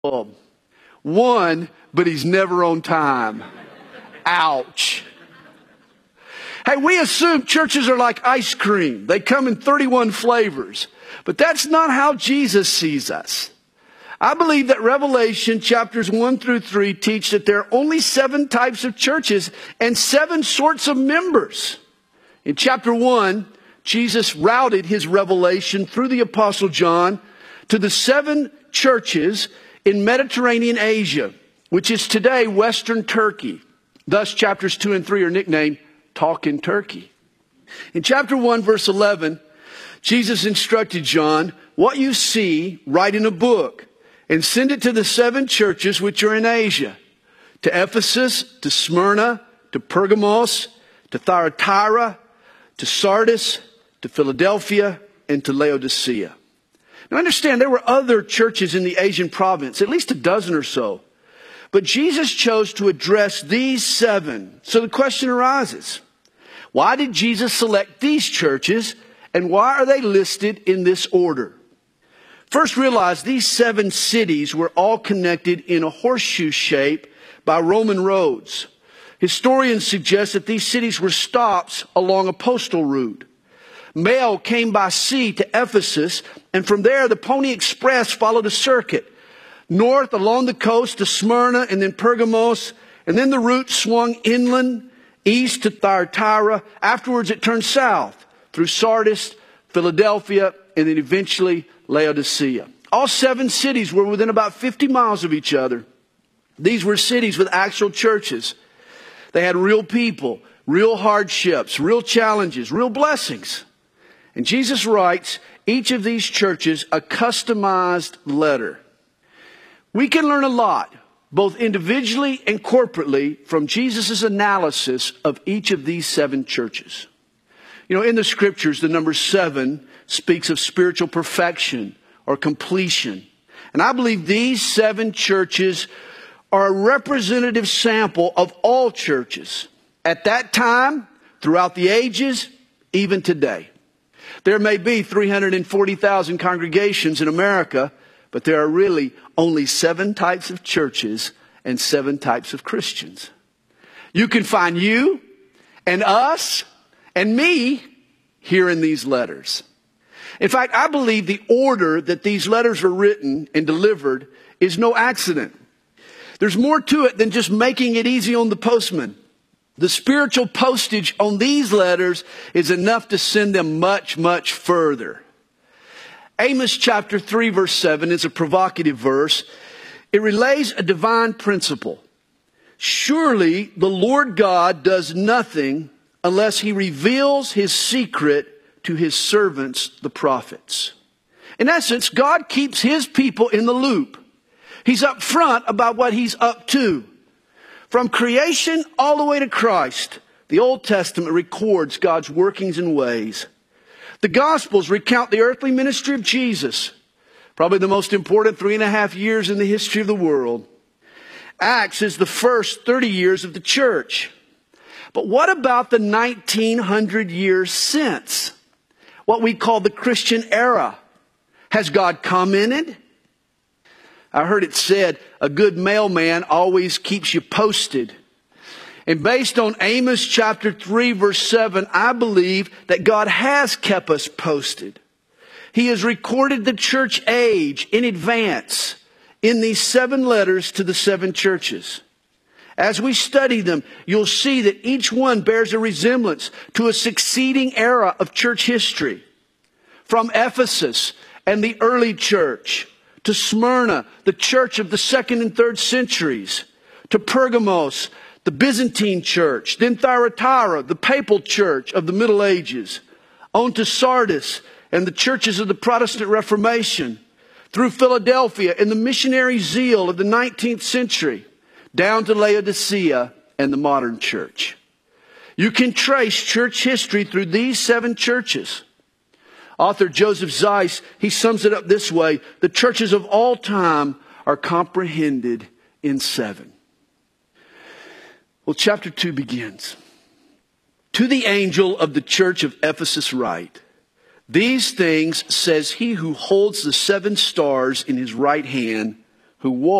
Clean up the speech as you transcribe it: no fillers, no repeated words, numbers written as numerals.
One, but he's never on time. Ouch. Hey, we assume churches are like ice cream. They come in 31 flavors. But that's not how Jesus sees us. I believe that Revelation chapters 1 through 3 teach that there are only 7 types of churches and 7 sorts of members. In chapter 1, Jesus routed his revelation through the Apostle John to the 7 churches in Mediterranean Asia, which is today Western Turkey. Thus, chapters 2 and 3 are nicknamed Talking Turkey. In chapter 1, verse 11, Jesus instructed John, "What you see, write in a book, and send it to the 7 churches which are in Asia, to Ephesus, to Smyrna, to Pergamos, to Thyatira, to Sardis, to Philadelphia, and to Laodicea." Now understand, there were other churches in the Asian province, at least a dozen or so. But Jesus chose to address these 7. So the question arises, why did Jesus select these churches, and why are they listed in this order? First, realize these 7 cities were all connected in a horseshoe shape by Roman roads. Historians suggest that these cities were stops along a postal route. Mail came by sea to Ephesus, and from there the Pony Express followed a circuit north along the coast to Smyrna and then Pergamos, and then the route swung inland, east to Thyatira. Afterwards it turned south through Sardis, Philadelphia, and then eventually Laodicea. All 7 cities were within about 50 miles of each other. These were cities with actual churches. They had real people, real hardships, real challenges, real blessings. And Jesus writes each of these churches a customized letter. We can learn a lot, both individually and corporately, from Jesus' analysis of each of these 7 churches. You know, in the scriptures, the number 7 speaks of spiritual perfection or completion. And I believe these 7 churches are a representative sample of all churches at that time, throughout the ages, even today. There may be 340,000 congregations in America, but there are really only 7 types of churches and 7 types of Christians. You can find you and us and me here in these letters. In fact, I believe the order that these letters are written and delivered is no accident. There's more to it than just making it easy on the postman. The spiritual postage on these letters is enough to send them much, much further. Amos chapter 3 verse 7 is a provocative verse. It relays a divine principle. Surely the Lord God does nothing unless he reveals his secret to his servants, the prophets. In essence, God keeps his people in the loop. He's up front about what he's up to. From creation all the way to Christ, the Old Testament records God's workings and ways. The Gospels recount the earthly ministry of Jesus, probably the most important 3.5 years in the history of the world. Acts is the first 30 years of the church. But what about the 1900 years since? What we call the Christian era. Has God commented? I heard it said, a good mailman always keeps you posted. And based on Amos chapter 3 verse 7, I believe that God has kept us posted. He has recorded the church age in advance in these 7 letters to the 7 churches. As we study them, you'll see that each one bears a resemblance to a succeeding era of church history. From Ephesus and the early church, to Smyrna, the church of the 2nd and 3rd centuries, to Pergamos, the Byzantine church, then Thyatira, the papal church of the Middle Ages, on to Sardis and the churches of the Protestant Reformation, through Philadelphia and the missionary zeal of the 19th century, down to Laodicea and the modern church. You can trace church history through these 7 churches. Author Joseph Zeiss, he sums it up this way: the churches of all time are comprehended in 7. Well, chapter 2 begins. To the angel of the church of Ephesus write, these things says he who holds the 7 stars in his right hand, who walk